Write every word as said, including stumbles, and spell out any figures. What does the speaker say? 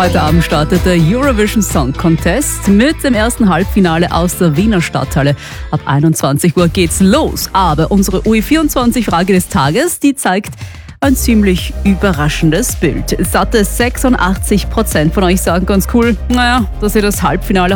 Heute Abend startet der Eurovision Song Contest mit dem ersten Halbfinale aus der Wiener Stadthalle. Ab einundzwanzig Uhr geht's los. Aber unsere U E vierundzwanzig-Frage des Tages, die zeigt ein ziemlich überraschendes Bild. Satte sechsundachtzig Prozent von euch sagen ganz cool, naja, dass ihr das Halbfinale